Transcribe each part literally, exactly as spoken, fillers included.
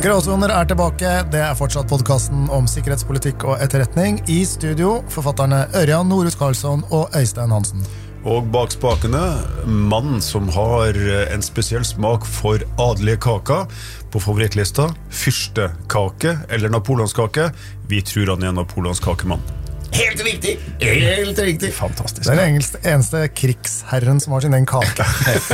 Gråsoner er tilbake, det er fortsatt podcasten om sikkerhetspolitikk og etterretning. I studio, forfatterne Ørjan Norhus Karlsson og Øystein Hansen. Og bak spakene, mannen som har en spesiell smak for adelige kaker på favorittlista, fyrstekake eller napoleonskake. Vi tror han er napoleonskakemann. Helt riktig, helt riktig. Fantastisk. Det er den engelske, eneste krigsherren som har sin egen kake.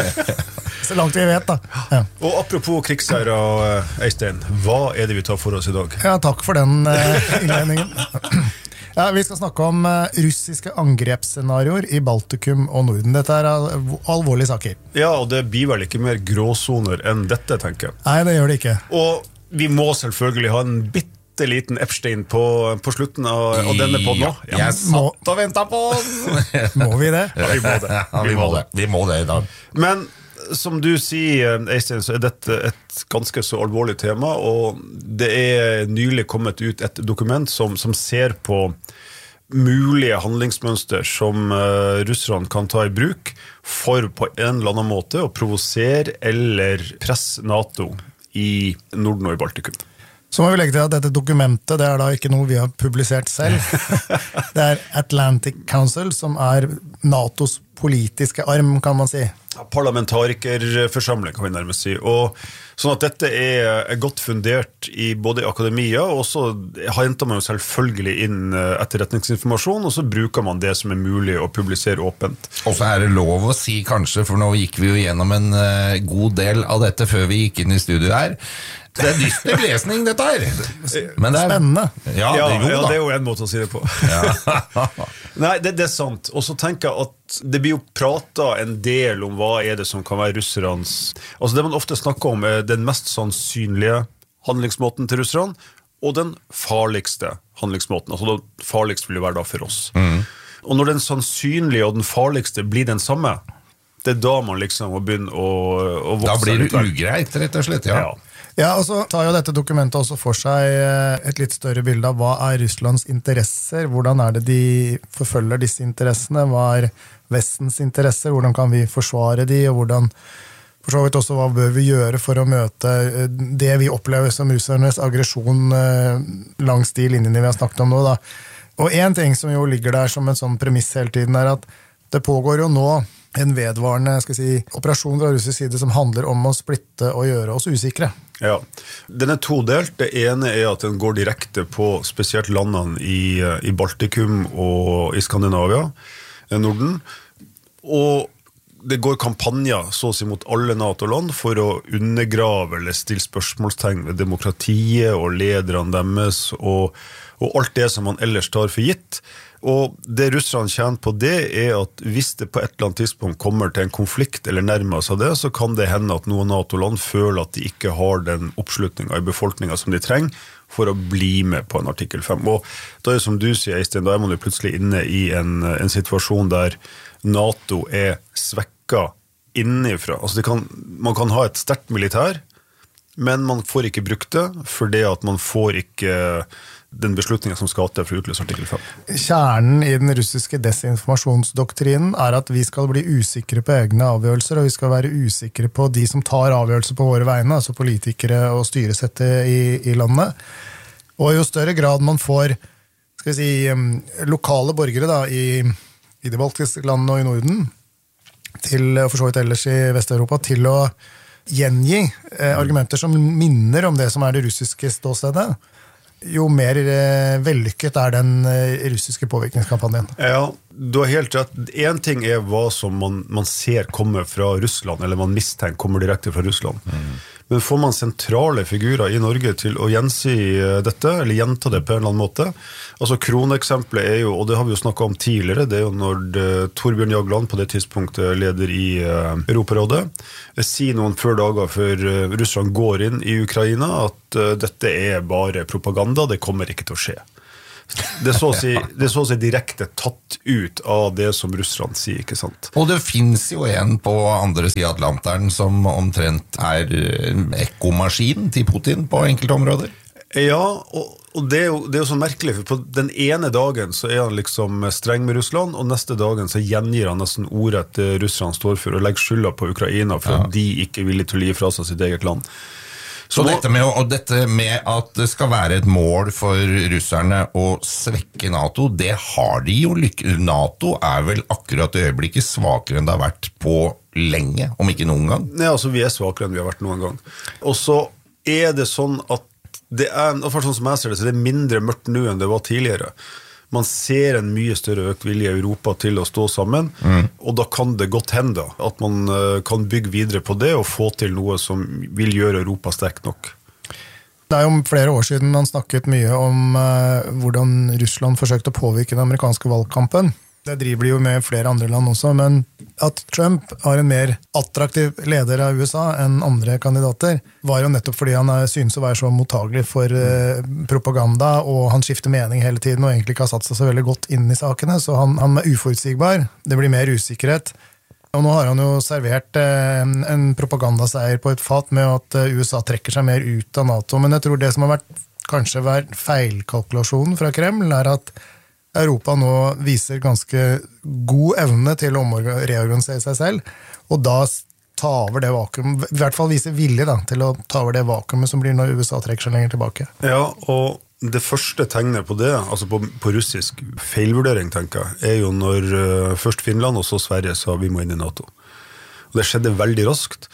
Så langt vi vet da. Ja. Og apropos krigsherre, Øystein, hva er det vi tar for oss i dag? Ja, takk for den uh, innledningen. Ja, vi skal snakke om uh, russiske angrepsscenarioer i Baltikum og Norden. Dette er al alvorlige saker. Ja, og det blir vel ikke mer gråsoner enn dette, tenker jeg. Nei, det gjør det ikke. Og vi må selvfølgelig ha en bitte liten Epstein på, på slutten av, av denne podden nå. Ja, jeg satt og ventet på oss. Må vi det? Ja, vi må det. Ja, vi må det. Vi må det i dag. Men som du sier, Øystein, så er dette et ganske så alvorlig tema, og det er nylig kommet ut et dokument som, som ser på mulige handlingsmønster som uh, russerne kan ta i bruk for på en eller annen måte å provosere eller presse NATO i Norden og i Baltikum. Så må vi legge til at dette dokumentet, det er da ikke noe vi har publisert selv. Det er Atlantic Council, som er NATOs politiske arm, kan man si. Parlamentarikerforsamling, kan vi nærmest si. Og sånn at dette er godt fundert i både akademia, og så henter man jo selvfølgelig inn etterretningsinformasjon, og så bruker man det som er mulig å publisere åpent. Og så er det lov å si kanskje, for nå gikk vi jo gjennom en uh, god del av dette før vi gikk inn i studio her. Det er dyster lesning, dette her. Men det er spennende. Ja, ja, det, jo, ja, det er jo en måte å si det på. Ja. Nei, det, det er sant. Og så tenker jeg at det blir jo pratet en del om hva er det som kan være russerens... Altså det man ofte snakker om er den mest sannsynlige handlingsmåten til russerne, og den farligste handlingsmåten. Altså den farligste vil jo være da for oss. Mm. Og når den sannsynlige og den farligste blir den samme, det er da man liksom må begynne å, å vokse. Da blir det ugreit, rett og slett, ja. Ja. Ja, og så tar jo dette dokumentet også for seg et litt større bilde av hva er Russlands interesser, hvordan er det de forfølger disse interessene, hva er Vestens interesser, hvordan kan vi forsvare de, og hvordan, for så vidt også, hva bør vi gjøre for å møte det vi opplever som russernes aggresjon langs de linjene vi har snakket om nå, da. Og en ting som jo ligger der som en sånn premiss hele tiden er at det pågår jo nå en vedvarende skal jeg si, operasjon fra russisk side som handler om å splitte og gjøre oss usikre. Ja, den er todelt. Det ene er at den går direkte på spesielt landene i, i Baltikum og i Skandinavia, Norden. Og det går kampanjer så å si mot alle NATO-land for å undergrave eller stille spørsmålstegn ved demokratiet og lederne deres og, og alt det som man ellers tar for gitt. Og det russerne tjener på det er at hvis det på et eller annet tidspunkt kommer til en konflikt eller nærmer seg det, så kan det hende at noen NATO-land føler at de ikke har den oppslutningen i befolkningen som de trenger for å bli med på en artikkel fem. Og da er det som du sier, Øystein, da er man jo plutselig inne i en, en situasjon der NATO er svekket innifra. Altså det kan, man kan ha et sterkt militær, men man får ikke brukt det, for det at man får ikke den beslutningen som skal til for å utløse artikkel fem. Kjernen i den russiske desinformasjonsdoktrinen er at vi skal bli usikre på egne avgjørelser, og vi skal være usikre på de som tar avgjørelser på våre vegne, altså politikere og styresettet i, i landet. Og jo større grad man får skal vi si, lokale borgere da, i, i de baltiske landene og i Norden, til, og for så vidt ellers i Vest-Europa, til å gjengi eh, argumenter som minner om det som er det russiske ståstedet, jo mer eh, vellykket er den eh, russiske påvirkningskampanjen. Ja, du har helt rett. En ting er hva som man, man ser komme fra Russland, eller man mistenker kommer direkte fra Russland. Mm. Men får man sentrale figurer i Norge til å gjensi dette, eller gjenta det på en eller annen måte? Altså kroneksemplet er jo, og det har vi jo snakket om tidligere, det er jo når det, Torbjørn Jagland på det tidspunktet leder i uh, Europarådet, sier noen før dager før uh, Russland går inn i Ukraina at uh, dette er bare propaganda, det kommer ikke til å skje. Det er, så å si, det er så å si direkte tatt ut av det som Russland sier, ikke sant? Og det finnes jo en på andre siden av Atlanteren som omtrent er ekkomaskin til Putin på enkelte områder. Ja, og, og det, er jo, det er jo så merkelig, for på den ene dagen så er han liksom streng med Russland, og neste dagen så gjengir han nesten ordet Russland står for, og legger skylda på Ukraina for ja. At de ikke er villige til å gi fra seg sitt eget land. Så dette med, og dette med at det skal være et mål for russerne å svekke NATO, det har de jo lykke. NATO er vel akkurat i øyeblikket svakere enn det har vært på lenge, om ikke noen gang. Nei, altså vi er svakere enn vi har vært noen gang. Og så er det sånn at det er, og for sånn som jeg ser det, så er det mindre mørkt nå enn det var tidligere. Man ser en mye større økt vilje i Europa til å stå sammen, mm. og da kan det godt hende at man kan bygge videre på det og få til noe som vil gjøre Europa sterk nok. Det er jo flere år siden man snakket mye om uh, hvordan Russland forsøkte å påvirke den amerikanske valgkampen. Det driver de jo med flere andre land også, men at Trump har en mer attraktiv leder av U S A enn andre kandidater, var jo nettopp fordi han er, synes å være så mottagelig for eh, propaganda, og han skifter mening hele tiden, og egentlig ikke har satt seg så veldig godt inn i sakene, så han, han er uforutsigbar, det blir mer usikkerhet. Og nå har han jo servert eh, en, en propagandaseier på et fat med at eh, U S A trekker seg mer ut av NATO, men jeg tror det som har vært kanskje vært feilkalkulasjonen fra Kreml, er at Europa nå viser ganske god evne til å reorganisere seg selv, og da ta over det vakuum, i hvert fall viser vilje da, til å ta over det vakuumet som blir når U S A trekker seg lenger tilbake. Ja, og det første tegnet på det, altså på, på russisk feilvurdering, tenker jeg, er jo når uh, først Finland og så Sverige sa vi må inn i NATO. Og det skjedde veldig raskt,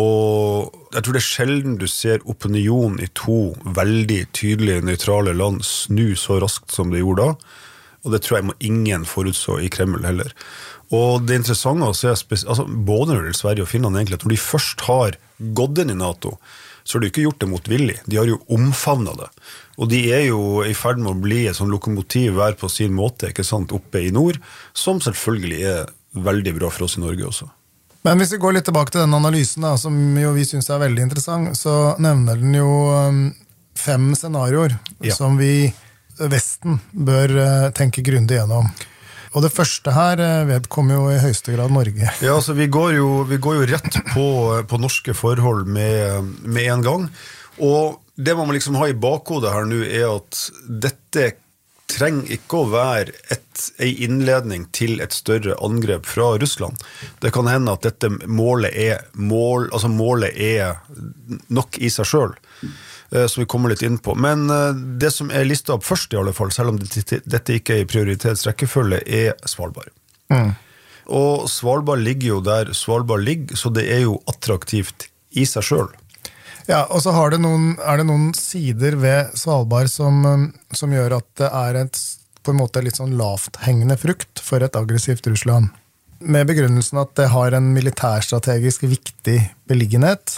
og jeg tror det er sjelden du ser opinion i to veldig tydelige, nøytrale land snu så raskt som det gjorde da, og det tror jeg må ingen forutså i Kreml heller. Og det interessante å se, altså, både når det er Sverige og Finland egentlig, at når de først har gått inn i NATO, så har de ikke gjort det motvillig. De har jo omfavnet det. Og de er jo i ferd med å bli et sånn lokomotiv hver på sin måte, ikke sant, oppe i nord, som selvfølgelig er veldig bra for oss i Norge også. Men hvis vi går litt tilbake til den analysen da, som jo vi synes er veldig interessant, så nevner den jo um, fem scenarioer ja. Som vi Vesten bør tenke grundig gjennom. Og det første her vedkommer jo i høyeste grad Norge. Ja, altså vi går jo, vi går jo rett på, på norske forhold med, med en gang. Og det man må liksom ha i bakhodet her nå er at dette trenger ikke å være et, en innledning til et større angrep fra Russland. Det kan hende at dette målet er, mål, altså målet er nok i seg selv. Som vi kommer litt inn på. Men det som er listet opp først i alle fall, selv om dette ikke er i prioritetsrekkefølge, er Svalbard. Mm. Og Svalbard ligger jo der Svalbard ligger, så det er jo attraktivt i seg selv. Ja, og så har det noen, er det noen sider ved Svalbard som, som gjør at det er et, på en måte litt sånn lavt hengende frukt for et aggressivt Russland. Med begrunnelsen at det har en militærstrategisk viktig beliggenhet,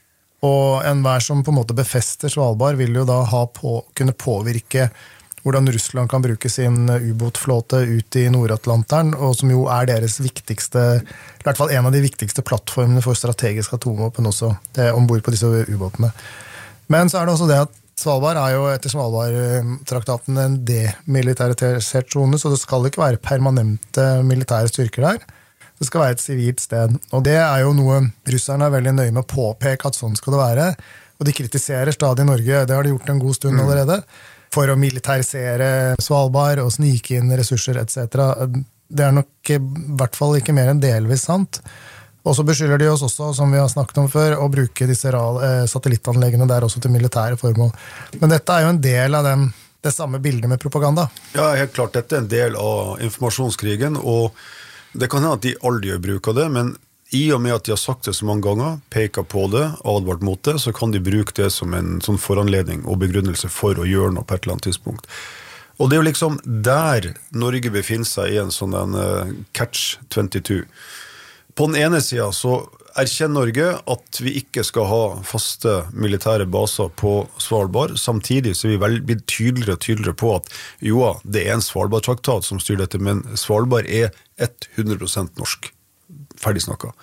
og enhver som på en måte befester Svalbard vil jo da ha på, kunne påvirke hvordan Russland kan bruke sin ubåtflåte ut i Nord-Atlanteren, og som jo er deres viktigste, i hvert fall en av de viktigste plattformene for strategisk atomvåpen også, det er ombord på disse ubåtene. Men så er det også det at Svalbard er jo etter Svalbard-traktaten en demilitarisert zone, så det skal ikke være permanente militære styrker der. Det skal være et sivilt sted. Og det er jo noe russerne er veldig nøye med å påpeke at sånn skal det være. Og de kritiserer stadig Norge, det har de gjort en god stund allerede, for å militarisere Svalbard og snike inn ressurser et cetera. Det er nok i hvert fall ikke mer enn delvis sant. Og så beskylder de oss også, som vi har snakket om før, å bruke disse satellittanleggene der også til militære formål. Men dette er jo en del av den, det samme bildet med propaganda. Ja, helt klart. Dette er en del av informasjonskrigen, og det kan hende at de aldri gjør bruk av det, men i og med at de har sagt det så mange ganger, peker på det, advart mot det, så kan de bruke det som en sånn foranledning og begrunnelse for å gjøre noe på et eller annet tidspunkt. Og det er jo liksom der Norge befinner seg i en sånn en, uh, catch tjueto. På den ene siden så erkjenner Norge at vi ikke skal ha faste militære baser på Svalbard. Samtidig så er vi vel blitt tydeligere og tydeligere på at jo, det er en Svalbard-traktat som styrer dette, men Svalbard er hundre prosent norsk. Ferdig snakket.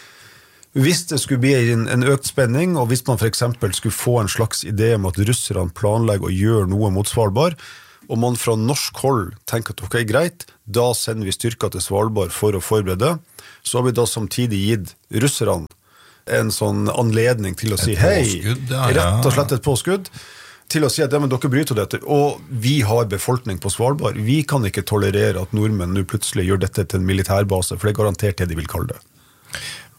Hvis det skulle bli en, en økt spenning, og hvis man for eksempel skulle få en slags idé om at russerne planlegger å gjøre noe mot Svalbard, og man fra norsk hold tenker at ok, greit, da sender vi styrker til Svalbard for å forberede, så har vi da samtidig gitt russerne en sånn anledning til å si hei, ja, ja. Rett og slett et påskudd, til å si at ja, men dere bryter dette, og vi har befolkning på Svalbard. Vi kan ikke tolerere at nordmenn nå plutselig gjør dette til en militærbase, for det er garantert det de vil kalle det.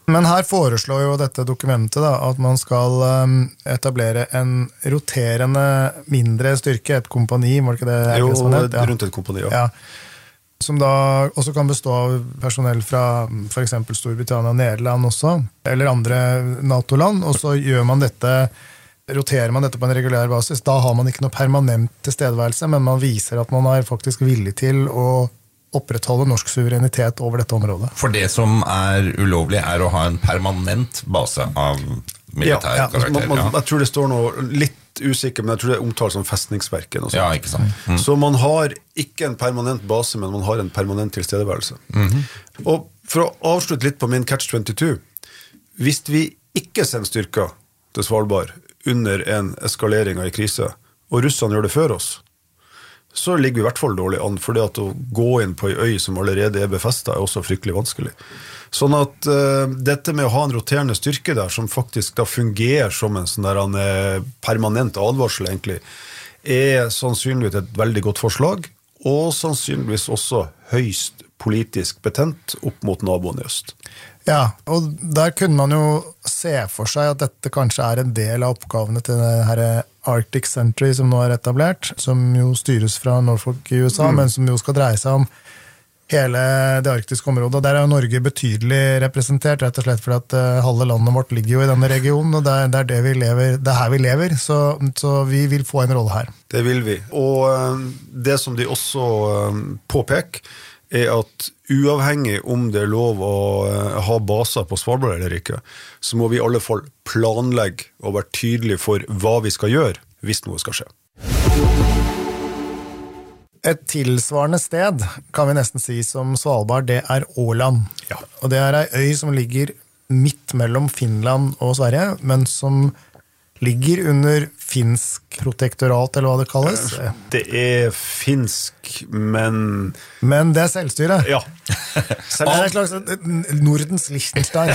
Men her foreslår jo dette dokumentet da, at man skal um, etablere en roterende mindre styrke, et kompani, var det ikke det? Jo, det ja. rundt et kompani, ja. ja. Som da også kan bestå av personell fra for eksempel Storbritannia og Nederland også, eller andre NATO-land, og så gjør man dette, roterer man dette på en regulær basis. Da har man ikke noe permanent tilstedeværelse, men man viser at man er faktisk villig til å opprettholde norsk suverenitet over dette området. For det som er ulovlig er å ha en permanent base av militær ja, ja. karakter. Man, man, ja. Jeg tror det står noe litt usikker, men jeg tror det omtales som festningsverken. Og ja, ikke sant. Mm. Så man har ikke en permanent base, men man har en permanent tilstedeværelse. Mm-hmm. Og for å avslutte litt på min catch tjueto, hvis vi ikke sender styrker til Svalbard under en eskalering av en krise, og russerne gjør det før oss, så ligger vi i hvert fall dårlig an, for det at å gå inn på en øy som allerede er befestet er også fryktelig vanskelig. Sånn at uh, dette med å ha en roterende styrke der, som faktisk da fungerer som en sånn der en, uh, permanent advarsel egentlig, er sannsynligvis et veldig godt forslag, og sannsynligvis også høyst politisk betent opp mot naboen i øst. Ja, og der kunne man jo se for seg at dette kanskje er en del av oppgavene til det her Arctic Century som nå er etablert, som jo styres fra Norfolk i U S A, mm. men som jo skal dreie seg om hele det arktiske området. Der er jo Norge betydelig representert, rett og slett fordi at uh, halve landet vårt ligger jo i denne regionen, og det er, det er, det vi lever, det er her vi lever, så, så vi vil få en rolle her. Det vil vi. Og uh, det som de også uh, påpeker, er at uavhengig om det er lov å uh, ha baser på Svalbard eller ikke, så må vi i alle fall planlegge og være tydelige for hva vi skal gjøre hvis noe skal skje. Et tilsvarende sted, kan vi nesten si som Svalbard, det er Åland. Ja. Og det er en øy som ligger midt mellom Finland og Sverige, men som ligger under finsk protektorat, eller hva det kalles. Det er finsk, men... Men det er selvstyre. Ja. Det er en slags Nordens Liechtenstein.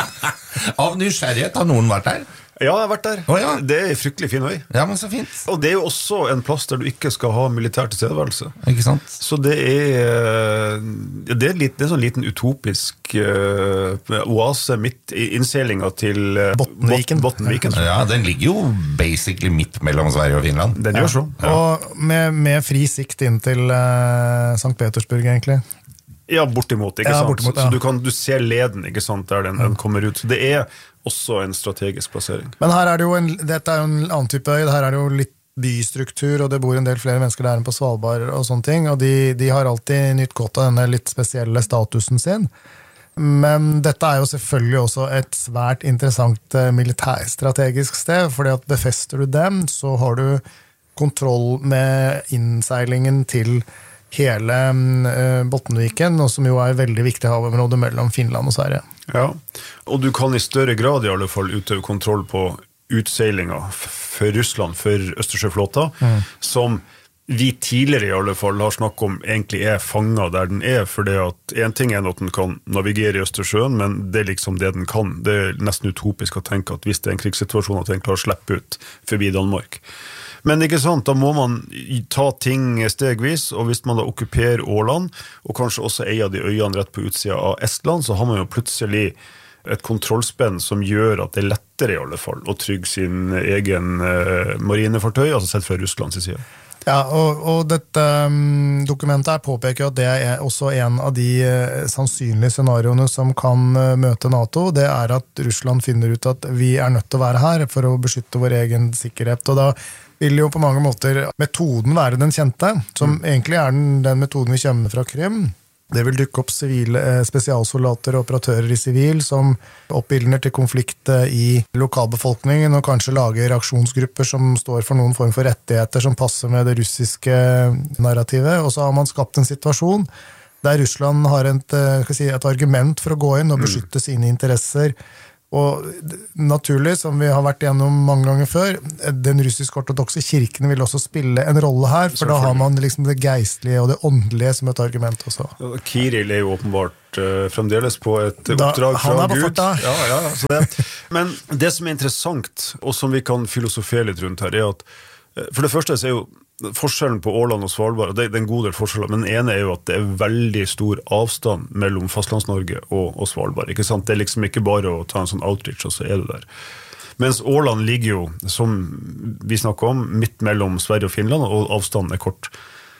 Av nysgjerrighet har noen vært der? Ja, jeg har vært der. Oh, ja. Det er en fryktelig fin øy. Ja, men så fint. Og det er jo også en plass der du ikke skal ha militær tilstedeværelse. Ikke sant? Så det er, det er, litt, det er sånn liten utopisk uh, oase midt i innseilinga til uh, Bottenviken. Bottenviken. Ja, den ligger jo basically midt mellom Sverige og Finland. Den gjør så. Ja. Og med, med fri sikt inn til uh, Sankt Petersburg, egentlig. Ja, bortimot, ikke ja, sant? Bortimot, ja. Så du, kan, du ser leden, ikke sant, der den, den kommer ut. Så det er også en strategisk plassering. Men her er det jo en, dette er jo en annen type øy, her er det jo litt bystruktur, og det bor en del flere mennesker der enn på Svalbard og sånne ting, og de, de har alltid nytt godt av denne litt spesielle statusen sin. Men dette er jo selvfølgelig også et svært interessant militærstrategisk sted, fordi at befester du dem, så har du kontroll med innseilingen til hele uh, Bottenviken, og som jo er et veldig viktig havområde mellom Finland og Sverige. Ja, og du kan i større grad i alle fall utøve kontroll på utseilinga for Russland, for Østersjøflåta, mm. som vi tidligere i alle fall har snakket om egentlig er fanget der den er, for det at en ting er at den kan navigere i Østersjøen, men det er liksom det den kan. Det er nesten utopisk å tenke at hvis det er en krigssituasjon at den klarer å slippe ut forbi Danmark. Men ikke sant, da må man ta ting stegvis, og hvis man da okkuperer Åland, og kanskje også eier de øyene rett på utsida av Estland, så har man jo plutselig et kontrollspenn som gjør at det er lettere i alle fall å trygge sin egen eh, marinefartøy, altså sett fra Russlands side. Ja, og, og dette um, dokumentet her påpeker at det er også en av de uh, sannsynlige scenarioene som kan uh, møte NATO. Det er at Russland finner ut at vi er nødt til å være her for å beskytte vår egen sikkerhet, og da vil jo på mange måter metoden være den kjente, som mm. egentlig er den, den metoden vi kjenner fra Krym. Det vil dukke opp sivile, spesialsoldater og operatører i sivil som oppildner til konflikt i lokalbefolkningen og kanskje lager aksjonsgrupper som står for noen form for rettigheter som passer med det russiske narrativet. Og så har man skapt en situasjon der Russland har et, si, et argument for å gå inn og beskytte sine interesser. Og naturlig, som vi har vært igjennom mange ganger før, den russisk-ortodokse kirken vil også spille en rolle her, for da har man liksom det geistlige og det åndelige som et argument også. Kirill er jo åpenbart uh, fremdeles på et da, oppdrag fra han er på Gud. farta. Ja, ja, så det. Men det som er interessant, og som vi kan filosofere litt rundt her, er at uh, for det første så er jo forskjellen på Åland og Svalbard, det er en god del forskjeller, men den ene er jo at det er veldig stor avstand mellom Fastlands-Norge og, og Svalbard, ikke sant? Det er liksom ikke bare å ta en sånn outreach, og så er du der. Mens Åland ligger jo, som vi snakker om, midt mellom Sverige og Finland, og avstanden er kort.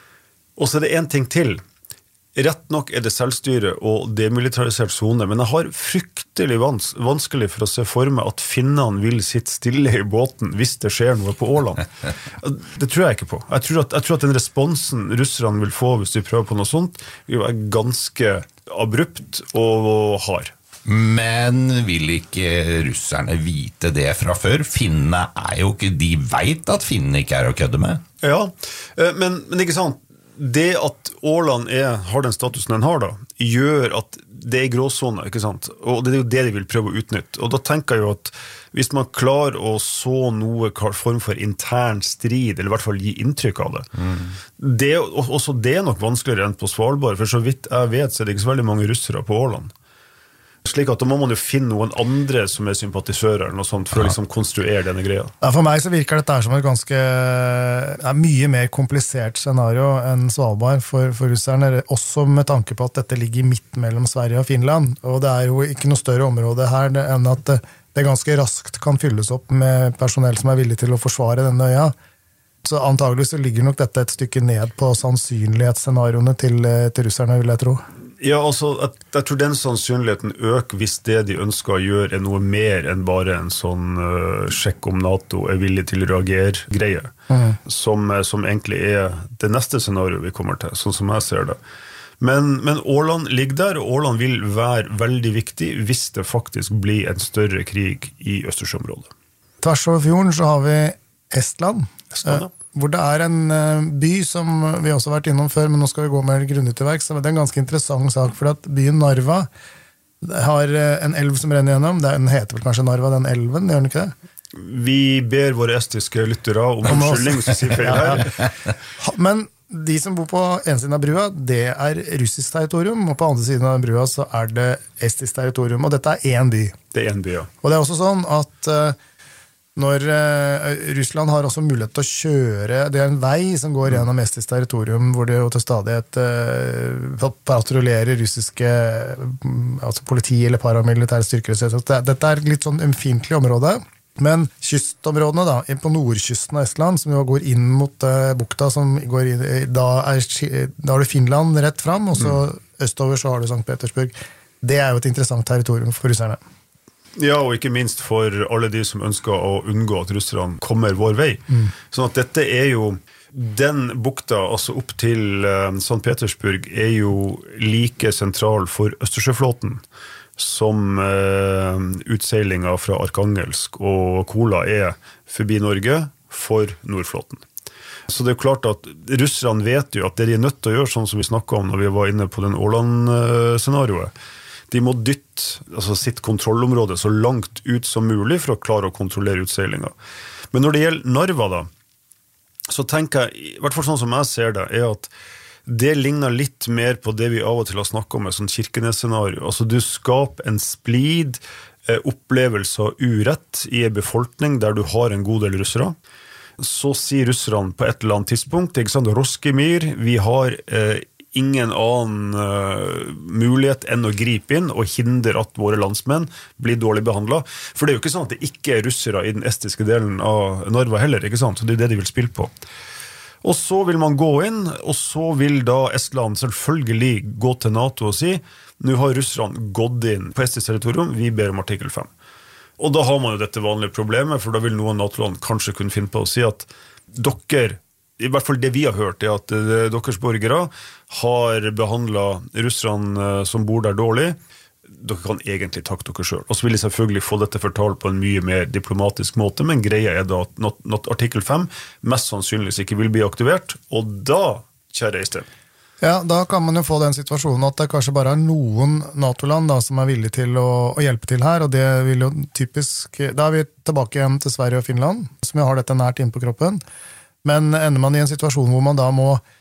Og så er det en ting til. Rett nok er det selvstyre og demilitarisert zone, men jeg har fryktelig vans vanskelig for å se for meg at finnene vil sitte stille i båten hvis det skjer noe på Åland. Det tror jeg ikke på. Jeg tror at, jeg tror at den responsen russerne vil få hvis de prøver på noe sånt, vil være ganske abrupt og hard. Men vil ikke russerne vite det fra før? Finnene er jo ikke, de vet at finnene ikke er å kødde med. Ja, men, men ikke sant, det at Åland er, har den statusen den har da, gjør at det er gråzone, ikke sant? Og det er jo det de vil prøve å utnytte. Og da tenker jeg jo at hvis man klarer å så noe form for intern strid, eller i hvert fall gi inntrykk av det, mm. det også det er nok vanskeligere enn på Svalbard, for så vidt jeg vet så er det ikke så veldig mange russere på Åland. Slik at da må man jo finne noen andre som er sympatisører eller noe sånt, for ja. Å liksom konstruere denne greia. Ja, for meg så virker dette som et ganske ja, mye mer komplisert scenario enn Svalbard for, for russerne, også med tanke på at dette ligger midt mellom Sverige og Finland, og det er jo ikke noe større område her enn at det, det ganske raskt kan fylles opp med personell som er villig til å forsvare denne øya. Så antageligvis så ligger nok dette et stykke ned på sannsynlighetsscenarioene til, til russerne, vil jeg tro. Ja, altså, jeg, jeg tror den sannsynligheten øker hvis det de ønsker å gjøre er noe mer enn bare en sånn uh, sjekk om NATO er villig til å reagere-greie, mm. som, som egentlig er det neste scenario vi kommer til, sånn som jeg ser det. Men, men Åland ligger der, og Åland vil være veldig viktig hvis det faktisk blir en større krig i Østersjøområdet. Tvers over fjorden så har vi Estland. Estland, ja. Hvor det er en by som vi også har vært innom før, men nå skal vi gå mer grundig til verks. Det er en ganske interessant sak, for at byen Narva har en elv som renner gjennom. Den heter vel kanskje Narva, den elven, gjør den ikke det? Vi ber våre estiske lyttere om unnskyldning, hvis vi sier feil her. Men de som bor på en siden av brua, det er russisk territorium, og på andre siden av brua så er det estisk territorium, og dette er en by. Det er en by, ja. Og det er også sånn at når uh, Russland har også mulighet til å kjøre, det er en vei som går gjennom estisk territorium, hvor det jo til stadighet uh, patruljerer russiske uh, altså politi eller paramilitære styrker. Dette er litt sånn ømfintlig område, men kystområdene da, på nordkysten av Estland, som jo går inn mot uh, bukta, som går inn, da, er, da har du Finland rett fram, og så mm. østover så har du Sankt Petersburg. Det er jo et interessant territorium for russerne. Ja, og ikke minst for alle de som ønsker å unngå at russerne kommer vår vei. Mm. Sånn at dette er jo, den bukta, altså opp til uh, Sankt Petersburg, er jo like sentral for Østersjøflåten som uh, utseilinga fra Arkangelsk og Kola er forbi Norge for Nordflåten. Så det er jo klart at russerne vet jo at det de er nødt til å gjøre, sånn som vi snakket om når vi var inne på den Åland-scenarioet, de må dytte altså sitt kontrollområde så langt ut som mulig for å klare å kontrollere utseilinga. Men når det gjelder Narva da, så tenker jeg, i hvert fall sånn som jeg ser det, er at det ligner litt mer på det vi av og til har snakket om, et sånn Kirkenes-scenario. Altså du skaper en splid, eh, opplevelse av urett i en befolkning der du har en god del russere. Så sier russerne på et eller annet tidspunkt, ikke sant, Roskimir, vi har eh, ingen annen uh, mulighet enn å gripe inn og hindre at våre landsmenn blir dårlig behandlet. For det er jo ikke sånn at det ikke er russere i den estiske delen av Narva heller, ikke sant? Så det er det de vil spille på. Og så vil man gå inn, og så vil da Estland selvfølgelig gå til NATO og si, nå har russerne gått inn på estisk territorium, vi ber om artikkel fem. Og da har man jo dette vanlige problemet, for da vil noen NATO-land kanskje kunne finne på å si at dere, i hvert fall det vi har hørt, er at deres borgere har behandlet russerne som bor der dårlig. Dere kan egentlig takke dere selv. Og så vil de selvfølgelig få dette fortalt på en mye mer diplomatisk måte, men greia er da at not, not artikkel fem mest sannsynligvis ikke vil bli aktivert, og da, kjære Øystein. Ja, da kan man jo få den situasjonen at det kanskje bare er noen NATO-land da, som er villige til å, å hjelpe til her, og det vil jo typisk, da er vi tilbake igjen til Sverige og Finland, som jo har dette nært inn på kroppen. Men ender man i en situasjon hvor man da må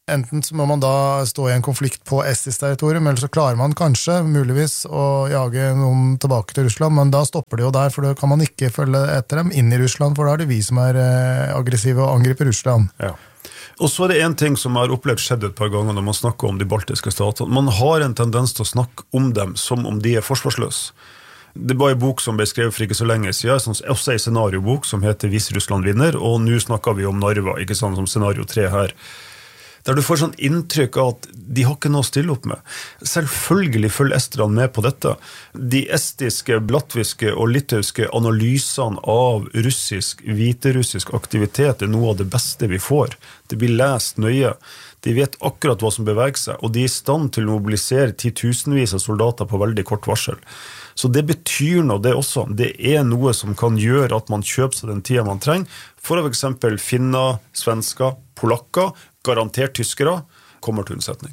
enten så må man da stå i en konflikt på estisk territorium, eller så klarer man kanskje, muligvis, å jage noen tilbake til Russland, men da stopper det jo der, for da kan man ikke følge etter dem inn i Russland, for da er det vi som er aggressive og angriper Russland. Ja. Og så er det en ting som jeg har opplevd skjedd et par ganger når man snakker om de baltiske statene. Man har en tendens til å snakke om dem som om de er forsvarsløse. Det var en bok som ble skrevet for ikke så lenge siden, også en scenariobok som heter Hvis Russland vinner, og nå snakker vi om Narva, ikke sant, som scenario tre her. Der du får sånn inntrykk av at de har ikke noe å stille opp med. Selvfølgelig følger esterne med på dette. De estiske, latviske og litauiske analysene av russisk, hviterussisk aktivitet er noe av det beste vi får. Det blir lest nøye. De vet akkurat hva som beveger seg, og de er i stand til å mobilisere titusenvis av soldater på veldig kort varsel. Så det betyr noe, det også. Det er noe som kan gjøre at man kjøper seg den tiden man trenger, for å for eksempel finne svensker, polakker, garantert tyskere, kommer til unnsetning.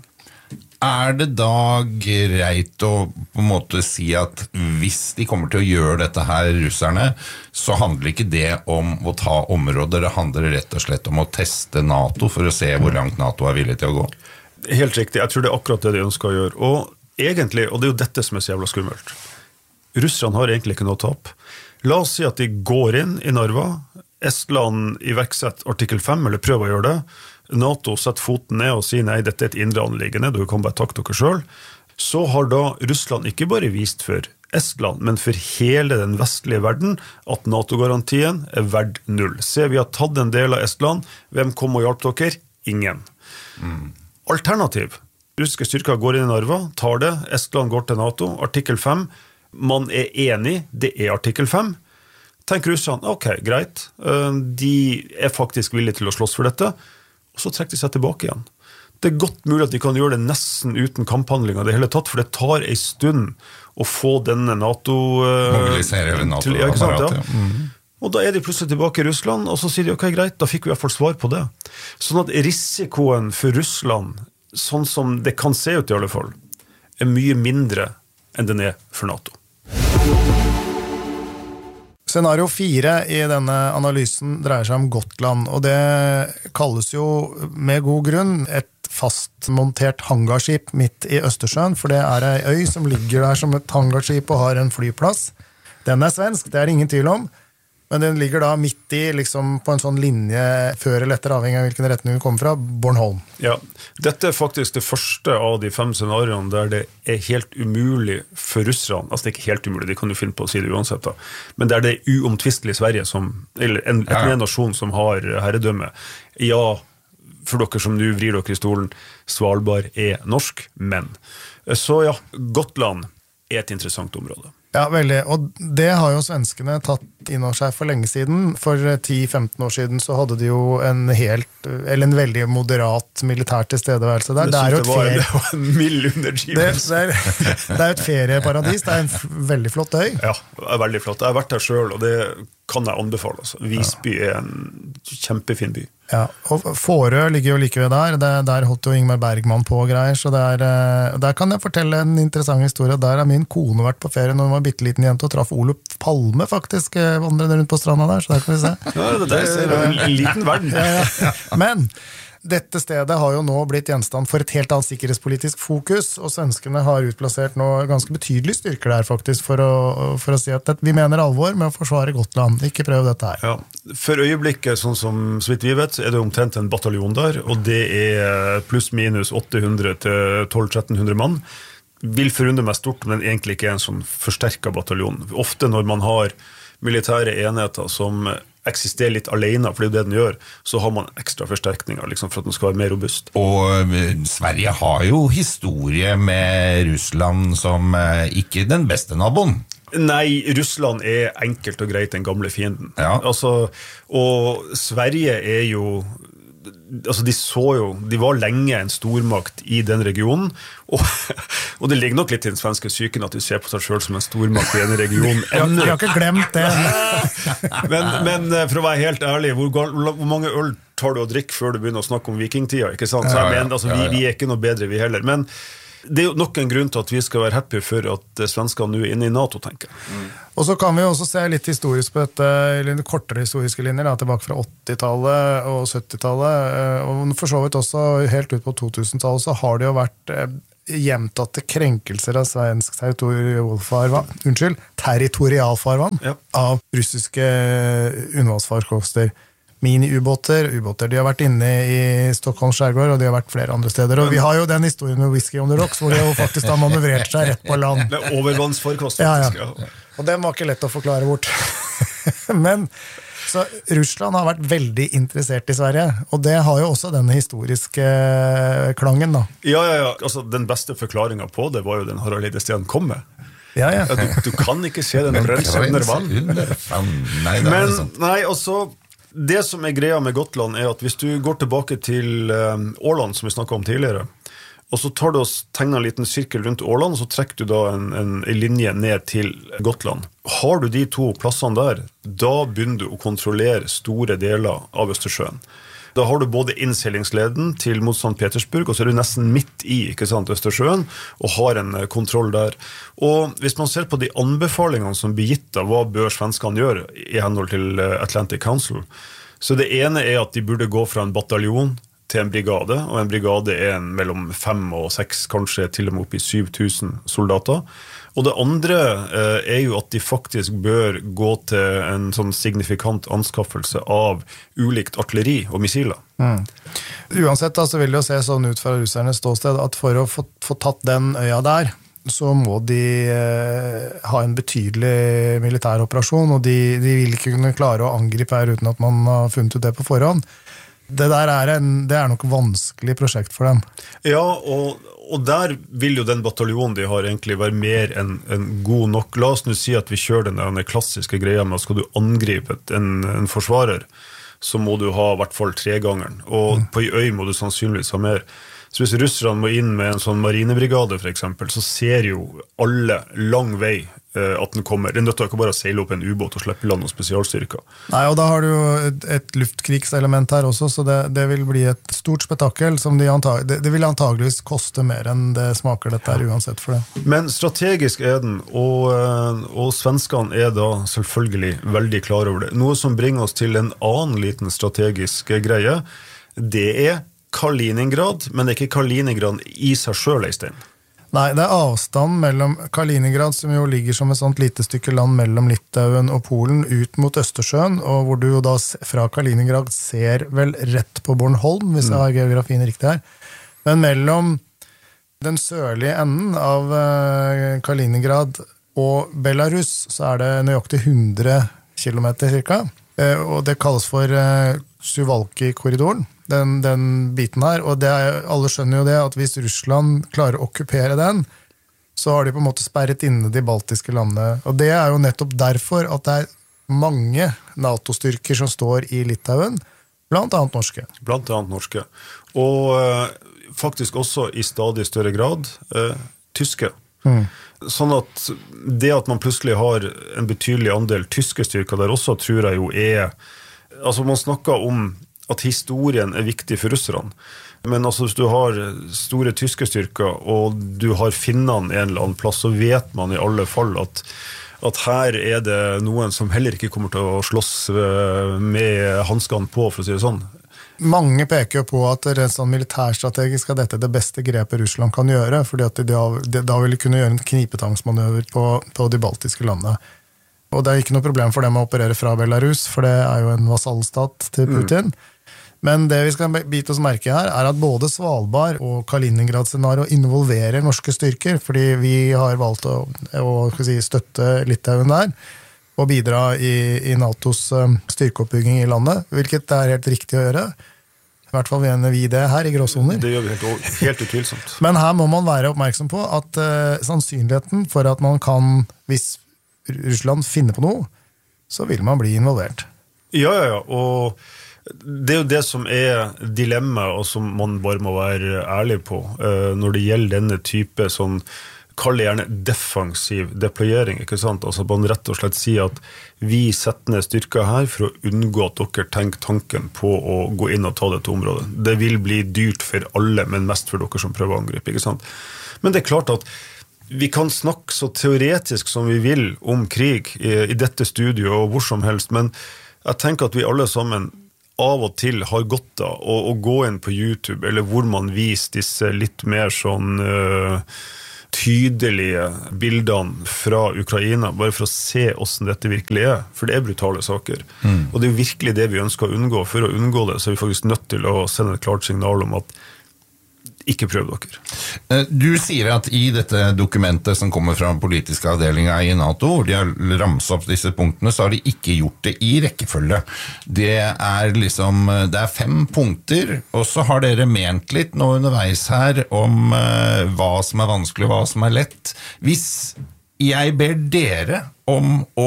Er det da greit å på en måte si at hvis de kommer til å gjøre dette her, russerne, så handler ikke det om å ta områder, det handler rett og slett om å teste NATO for å se hvor langt NATO er villig til å gå? Helt riktig, jeg tror det er akkurat det de ønsker å gjøre. Og egentlig, og det er jo dette som er så jævla skummelt, russerne har egentlig ikke noe tap. La oss si at de går inn i Narva, Estland iverksetter artikkel fem, eller prøver å gjøre det, NATO setter foten ned og sier nei, dette er et indre anliggende, du kan bare takke dere selv. Så har da Russland ikke bare vist for Estland, men for hele den vestlige verden at NATO-garantien er verdt null. Se, vi har tatt en del av Estland, hvem kom og hjalp dere? Ingen. Mm. Alternativ. Russiske styrker går inn i Narva, tar det, Estland går til NATO, artikkel fem, man er enig, det er artikkel fem. Tenk Russland, ok, greit, de er faktisk villige til å slåss for dette, og så trekker de seg tilbake igjen. Det er godt mulig at de kan gjøre det nesten uten kamphandlinger det hele tatt, for det tar en stund å få denne NATO... Mobilisere eller NATO. Til, ja, ikke sant, ja. Mm. Og da er de plutselig tilbake i Russland, og så sier de, ok, greit, da fikk vi i hvert fall svar på det. Sånn at risikoen for Russland, sånn som det kan se ut i alle fall, er mye mindre enn den er for NATO. Scenario fire i denne analysen dreier seg om Gotland, og det kalles jo med god grunn et fastmontert hangarskip midt i Østersjøen, for det er en øy som ligger der som et hangarskip og har en flyplass. Den er svensk, det er ingen tvil om, men den ligger da midt i, liksom på en sånn linje før eller etter, avhengig av hvilken retning vi kommer fra, Bornholm. Ja, dette er faktisk det første av de fem scenarioene der det er helt umulig for russerne, altså det er ikke helt umulig, de kan jo finne på å si det uansett da, men der det er uomtvistelig Sverige, som, eller en, ja. en nasjon som har herredømme. Ja, for dere som nu vrir dere i stolen, Svalbard er norsk, men. Så ja, Gotland er et interessant område. Ja, veldig. Og det har jo svenskene tatt inn over seg for lenge siden. For ti til femten år siden så hadde de jo en helt, eller en veldig moderat militær tilstedeværelse der. Det er jo et ferie... Det var en mild undergivelse. Det, det, er, det er et ferieparadis, det er en f- veldig flott øy. Ja, det er veldig flott. Jeg har vært der selv, og det kan jeg anbefale. Altså. Visby er en kjempefin by. Ja, og Fårø ligger jo like ved der, det, der holdt jo Ingmar Bergman på og greier, så der, der kan jeg fortelle en interessant historie. Der har min kone vært på ferie når hun var bitteliten jente og traff Olof Palme faktisk, vandrende rundt på stranda der, så der kan vi se. Ja, det der ser en, en liten verden. Ja, ja. Men dette stedet har jo nå blitt gjenstand for et helt annet sikkerhetspolitisk fokus, og svenskene har utplassert nå ganske betydelige styrker der faktisk, for å, for å si at vi mener alvor med å forsvare Gotland. Ikke prøv dette her. Ja, for øyeblikket, sånn som så vidt vi vet, er det omtrent en bataljon der, og det er pluss minus åtte hundre til tolv til tretten hundre mann. Vil forundre meg stort, men egentlig ikke er en sånn forsterket bataljon. Ofte når man har militære enheter som eksisterer litt alene, for det er det den gjør, så har man ekstra forsterkninger liksom, for at den skal være mer robust. Og Sverige har jo historie med Russland som ikke den beste naboen. Nei, Russland er enkelt og greit den gamle fienden. Ja. Altså, og Sverige er jo altså de så jo, de var lenge en stormakt i den regionen, og, og det ligger nok litt i den svenske psyken at de ser på seg selv som en stormakt i den regionen. Jeg har ikke glemt det. men, men for å være helt ærlig, hvor, hvor mange øl tar du å drikke før du begynner å snakke om vikingtida, ikke sant? Så jeg mener, altså, vi, vi er ikke noe bedre vi heller, men Det er jo nok en grunn til at vi skal være happy for at svenskene nå er inne i NATO, tenker jeg. Mm. Og så kan vi også se litt historisk på dette, eller kortere historiske linjer, da, tilbake fra åttitallet og syttitallet, og for så vidt også helt ut på to-tusentallet, så har det jo vært gjentatte krenkelser av svensk territorialfarvann, unnskyld, territorialfarvann ja. Av russiske undervannsfarkoster. Mini-ubåter, ubåter, de har vært inne i Stockholms skjærgård, og de har vært flere andre steder. Og vi har jo den historien med Whisky on the Rocks, hvor de jo faktisk har manøvrert seg rett på land. Det er overvannsfarkost, faktisk. Ja, ja. Og den var ikke lett å forklare bort. Men så Russland har vært veldig interessert i Sverige, og det har jo også denne historiske klangen, da. Ja, ja, ja. Altså, den beste forklaringen på det var jo den Harald Eide Steen kom med. Ja, ja. Ja, du, du kan ikke se den rense under vann. Nei, det Men, nei, også, det som er greia med Gotland er at hvis du går tilbake til um, Åland, som vi snakket om tidligere, og så tar du og tegner en liten sirkel rundt Åland, og så trekker du da en, en, en linje ned til Gotland. Har du de to plassene der, da begynner du å kontrollere store deler av Østersjøen. Da har du både innseilingsleden til mot Sankt Petersburg, og så er du nesten midt i, ikke sant, Østersjøen, og har en kontroll der. Og hvis man ser på de anbefalingene som blir gitt av hva bør svenskene gjøre i henhold til Atlantic Council, så det ene er at de burde gå fra en bataljon til en brigade, og en brigade er en mellom fem og seks, kanskje til og med opp i syv tusen soldater. Og det andre eh, er jo at de faktisk bør gå til en sånn signifikant anskaffelse av ulikt artilleri og missiler. Mm. Uansett da, så vil det jo se sånn ut fra russernes ståsted at for å få, få tatt den øya der, så må de eh, ha en betydelig militær operasjon, og de, de vil ikke kunne klare å angripe her uten at man har funnet ut det på forhånd. Det der er, en, det er nok vanskelig prosjekt for dem. Ja, og, og der vil jo den bataljonen de har egentlig være mer enn en god nok. La oss nå si at vi kjører den, den klassiske greia med at skal du angripe en, en forsvarer, så må du ha i hvert fall tregangeren. Og mm. på en øy må du sannsynligvis ha mer. Så hvis russerne må inn med en sånn marinebrigade for eksempel, så ser jo alle lang vei eh, at den kommer. Det er nødt til ikke bare å seile opp en ubåt og slippe land og spesialstyrker. Nei, og da har du jo et, et luftkrigselement her også, så det, det vil bli et stort spetakkel som de antag, det, det vil antageligvis koste mer enn det smaker dette her uansett for det. Men strategisk er den, og, og svenskene er da selvfølgelig veldig klar over det. Noe som bringer oss til en annen liten strategisk greie, det er Kaliningrad, men det er ikke Kaliningrad i seg selv, Øystein. Nei, det er avstand mellom Kaliningrad, som jo ligger som et sånt lite stykke land mellom Litauen og Polen, ut mot Østersjøen, og hvor du jo da fra Kaliningrad ser vel rett på Bornholm, hvis jeg har geografien riktig her. Men mellom den sørlige enden av Kaliningrad og Belarus, så er det nøyaktig hundre kilometer cirka, og det kalles for Suwalki-korridoren. Den, den biten her, og det er, alle skjønner jo det at hvis Russland klarer å okkupere den, så har de på en måte sperret inne de baltiske landene, og det er jo nettopp derfor at det er mange NATO-styrker som står i Litauen, blant annet norske. Blant annet norske, og uh, faktisk også i stadig større grad uh, tyske. Mm. Sånn at det at man plutselig har en betydelig andel tyske styrker der også, tror jeg jo er, altså man snakker om at historien er viktig for russerne. Men altså, hvis du har store tyske styrker, og du har finnene en eller annen plass, så vet man i alle fall at, at her er det noen som heller ikke kommer til å slåss med hanskene på, for å si det sånn. Mange peker jo på at det er sånn militærstrategisk at dette er det beste grepet Russland kan gjøre, fordi at de, de, da vil de kunne gjøre en knipetangsmanøver på, på de baltiske landene. Og det er ikke noe problem for dem å operere fra Belarus, for det er jo en vasallstat til Putin. Mm. Men det vi skal bite oss merke her, er at både Svalbard og Kaliningrad-scenario involverer norske styrker, fordi vi har valgt å, å si, støtte Litauen der, og bidra i, i NATOs styrkeoppbygging i landet, hvilket er helt riktig å gjøre. I hvert fall mener vi det her i gråsoner. Det gjør vi helt, helt utvilsomt. Men her må man være oppmerksom på at uh, sannsynligheten for at man kan, hvis Russland finner på noe, så vil man bli involvert. Ja, ja, ja, og det er jo det som er dilemma, og som man bare må være ærlig på, når det gjelder denne type sånn, kall det gjerne defensiv deployering, ikke sant? Altså man rett og slett sier at vi setter ned styrker her for å unngå at dere tenker tanken på å gå inn og ta dette området. Det vil bli dyrt for alle, men mest for dere som prøver å angripe, ikke sant? Men det er klart at vi kan snakke så teoretisk som vi vil om krig i, i dette studioet og hvor som helst, men jeg tenker at vi alle sammen av og til har godt av å, å gå inn på YouTube, eller hvor man viser disse litt mer sånn uh, tydelige bildene fra Ukraina, bare for å se hvordan dette virkelig er, for det er brutale saker. Mm. Og det er virkelig det vi ønsker å unngå. For å unngå det så er vi faktisk nødt til å sende et klart signal om at ikke prøv dere. Du sier at i dette dokumentet som kommer fra den politiske avdelingen i NATO, hvor de har ramset opp disse punktene, så har de ikke gjort det i rekkefølge. Det er liksom, det er fem punkter, og så har dere ment litt nå underveis her om uh, hva som er vanskelig og hva som er lett. Hvis jeg ber dere om å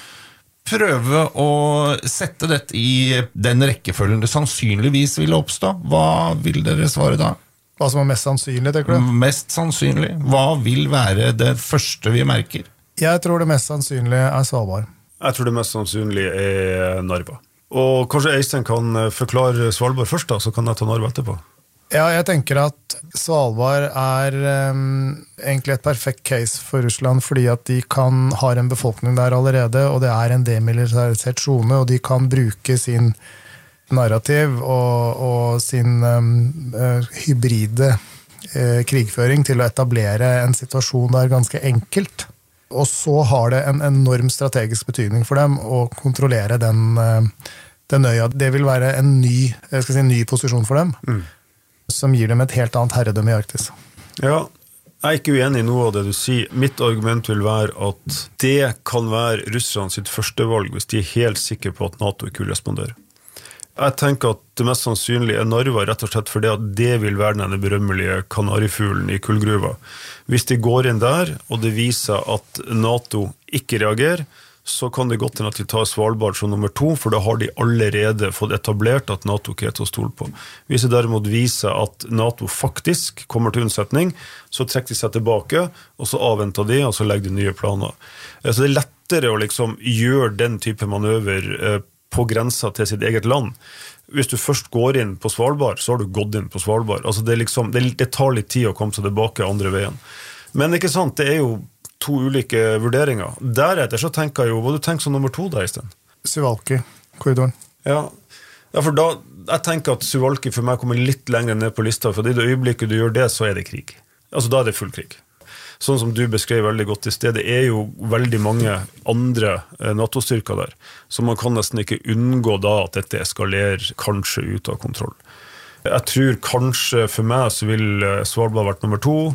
prøve å sette dette i den rekkefølgen det sannsynligvis vil oppstå, hva vil dere svare da? Hva som er mest sannsynlig, tenker du? Mest sannsynlig. Hva vil være det første vi merker? Jeg tror det mest sannsynlige er Svalbard. Jeg tror det mest sannsynlige er Narva. Og kanskje Øystein kan forklare Svalbard først da, så kan jeg ta Narva etterpå. Ja, jeg tenker at Svalbard er um, egentlig et perfekt case for Russland, fordi at de kan, har en befolkning der allerede, og det er en demilitarisert zone, og de kan bruke sin narrativ og, og sin um, uh, hybride uh, krigføring til å etablere en situasjon der ganske enkelt. Og så har det en enorm strategisk betydning for dem å kontrollere den, uh, den øya. Det vil være en ny, jeg skal si, ny posisjon for dem, mm. som gir dem et helt annet herredømme i Arktis. Ja, jeg er ikke uenig i noe av det du sier. Mitt argument vil være at det kan være Russland sitt første valg hvis de er helt sikre på at NATO ikke vil respondere. Jeg tenker at det mest sannsynlige er Narva, rett og slett fordi at det vil være denne berømmelige kanarifuglen i kullgruva. Hvis de går inn der, og det viser at NATO ikke reagerer, så kan det godt hende at de tar Svalbard som nummer to, for da har de allerede fått etablert at NATO ikke er til å stole på. Hvis det derimot viser at NATO faktisk kommer til unnsetning, så trekker de seg tilbake, og så avventer de, og så legger de nye planer. Så det er lettere å liksom gjøre den type manøver på grensa til sitt eget land. Hvis du først går inn på Svalbard, så har du gått inn på Svalbard. Altså det, liksom, det, det tar litt tid å komme seg tilbake andre veien. Men ikke sant, det er jo to ulike vurderinger. Deretter så tenker jeg jo, hva du tenker som nummer to da, Øystein? Suwalki-korridoren. Ja. ja, for da, jeg tenker at Suwalki for meg kommer litt lenger ned på lista, for i det øyeblikket du gjør det, så er det krig. Altså da er det full krig. Sånn som du beskrev veldig godt i sted, det er jo veldig mange andre NATO-styrker der, så man kan nesten ikke unngå da at dette eskalerer kanskje ut av kontroll. Jeg tror kanskje for meg så vil Svalbard vært nummer to,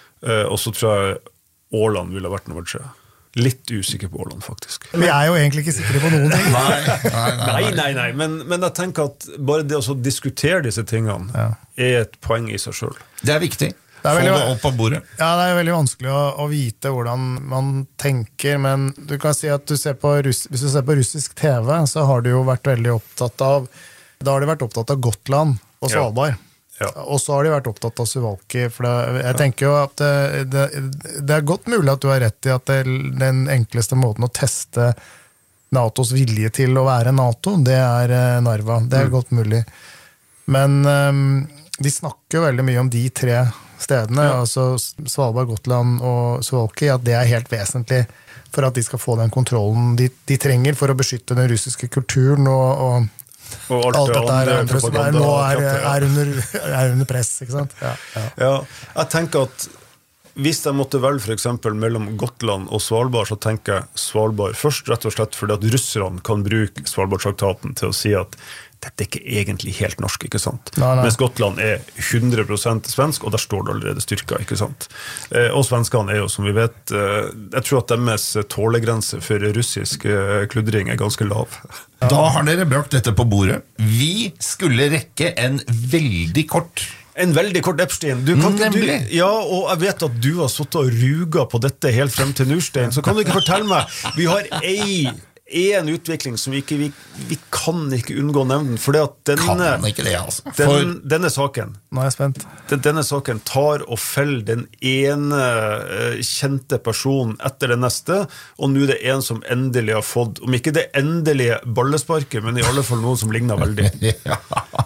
og så tror jeg Åland ville vært nummer tre. Litt usikker på Åland, faktisk. Vi er jo egentlig ikke sikre på noen ting. Nei, nei, nei, nei, nei, nei. Men, men jeg tenker at bare det å diskutere disse tingene ja. er et poeng i seg selv. Det er viktig. Det er, veldig, det opp på bordet. Ja, det er veldig vanskelig å, å vite hvordan man tenker, men du kan si at du ser på russ, hvis du ser på russisk T V, så har du jo vært veldig opptatt av, da har de vært opptatt av Gotland og Svalbard. Ja. Ja. Og så har de vært opptatt av Suwalki, for det, jeg tenker jo at det, det, det er godt mulig at du har rett i at det, den enkleste måten å teste NATOs vilje til å være NATO, det er Narva. Det er mm. godt mulig. Men um, de snakker jo veldig mye om de tre stedene, ja. altså Svalbard, Gotland og Suwalki, at det er helt vesentlig for at de skal få den kontrollen de, de trenger for å beskytte den russiske kulturen og, og, og alt, alt dette andre, andre som er, nå er, er, under, er under press, ikke sant? Ja, ja. ja, jeg tenker at hvis jeg måtte velge for eksempel mellom Gotland og Svalbard, så tenker jeg Svalbard først, rett og slett fordi at russerne kan bruke Svalbard-traktaten til å si at dette er ikke egentlig helt norsk, ikke sant? Nei, nei. Mens Gotland er hundre prosent svensk, og der står det allerede styrker, ikke sant? Eh, og svenskene er jo, som vi vet, eh, jeg tror at deres tålegrense for russisk eh, kludring er ganske lav. Da har dere brakt dette på bordet. Vi skulle rekke en veldig kort En veldig kort Epstein. Du kan ikke, du, ja, og jeg vet at du har suttet og ruga på dette helt frem til Nurstein, så kan du ikke fortelle meg, vi har ei en utvikling som vi ikke, vi, vi kan ikke unngå å nevne, for det at denne, det, altså. for... den, denne saken, nå er jeg spent. Den, denne saken tar og feller den ene uh, kjente personen etter den neste, og nå er det en som endelig har fått, om ikke det endelige ballesparket, men i alle fall noen som ligner veldig. Ja,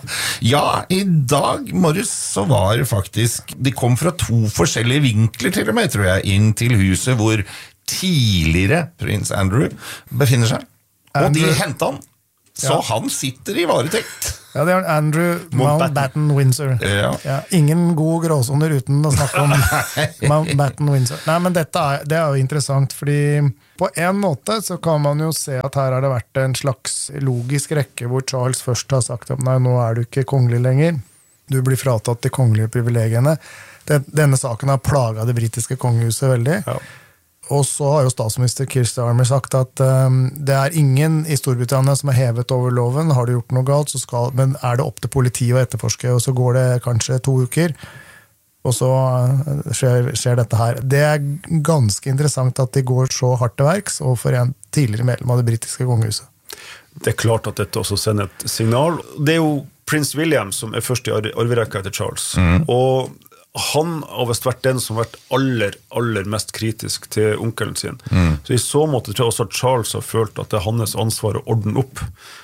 Ja, i dag morges så var faktisk, de kom fra to forskjellige vinkler til og med, tror jeg, inn til huset hvor tidligere prins Andrew befinner seg. Og Andrew. de hentet han, så Ja. han sitter i varetekt. Ja, det er Andrew Mountbatten Windsor. Ja. Ja, ingen god gråsoner uten å snakke om Mountbatten Windsor. Nei, men dette er, det er jo interessant, fordi på en måte så kan man jo se at her har det vært en slags logisk rekke hvor Charles først har sagt at nei, nå er du ikke kongelig lenger. Du blir fratatt de kongelige privilegiene. Den, denne saken har plaget det britiske kongehuset veldig. Ja. Og så har jo statsminister Keir Starmer sagt at um, det er ingen i Storbritannia som er hevet over loven. Har du gjort noe galt, så skal, men er det opp til politiet å etterforske, og så går det kanskje to uker, og så skjer, skjer dette her. Det er ganske interessant at de går så hardt til verks, og for en tidligere medlem av det britiske kongehuset. Det er klart at dette også sender et signal. Det er jo prins William som er først i arverekka etter Charles, mm. og han har vist vært den som har vært aller, aller mest kritisk til onkelen sin. Mm. Så i så måte tror jeg også at Charles har følt at det er hans ansvar å ordne opp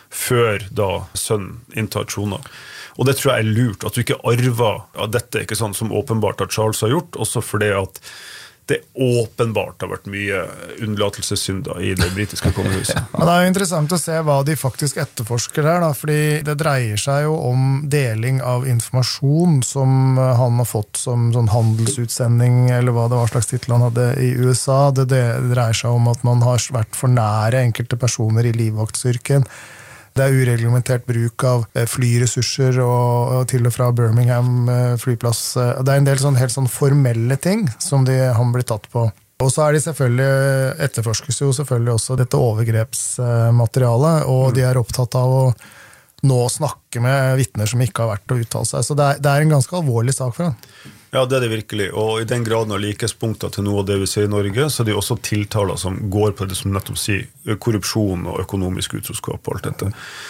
før da sønnen inntar trona. Og det tror jeg er lurt, at du ikke arver at dette er ikke sånn som åpenbart at Charles har gjort, også fordi at det åpenbart har vært mye unnlatelsessynder i det britiske kongehuset. Ja, det er jo interessant å se hva de faktisk etterforsker her, da, fordi det dreier seg jo om deling av informasjon som han har fått som sånn handelsutsending, eller hva det var slags titel han hadde i U S A. Det, det dreier seg om at man har vært for nære enkelte personer i livvaktstyrken. Det er ureglementert bruk av flyressurser og, og til og fra Birmingham flyplass. Det er en del sånn, helt sånn formelle ting som de, han blir tatt på. Og så er de selvfølgelig, etterforskes jo selvfølgelig også dette overgrepsmaterialet, og mm. de er opptatt av å nå snakke med vitner som ikke har vært å uttale seg. Så det er, det er en ganske alvorlig sak for han. Ja, det er det virkelig, og i den graden av likespunkter til noe av det vi ser i Norge, så er det også tiltaler som går på det som nettopp sier korrupsjon og økonomisk utroskap og alt dette.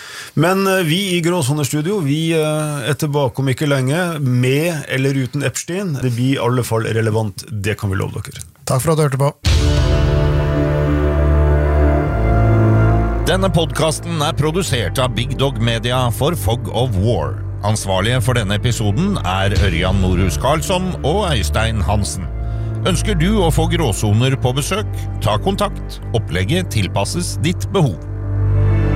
Men vi i Gråsonestudio, vi er tilbake om ikke lenge, med eller uten Epstein. Det blir i alle fall relevant, det kan vi love dere. Takk for at du hørte på. Denne podcasten er produsert av Big Dog Media for Fog of War. Ansvarlige for denne episoden er Ørjan Norhus Karlsson og Øystein Hansen. Ønsker du å få Gråsoner på besøk? Ta kontakt. Opplegget tilpasses ditt behov.